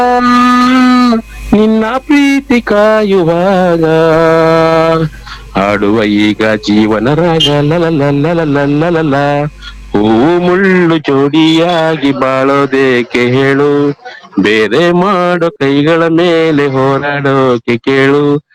ನಿನ್ನ ಪ್ರೀತಿ ಕಾಯುವಾಗ ಹಾಡುವ ಈಗ ಜೀವನ ರಾಗ ಲಲ ಹೂವು ಮುಳ್ಳು ಜೋಡಿಯಾಗಿ ಬಾಳೋದೇಕೆ ಹೇಳು ಬೇರೆ ಮಾಡೋ ಕೈಗಳ ಮೇಲೆ ಹೋರಾಡೋಕೆ ಕೇಳು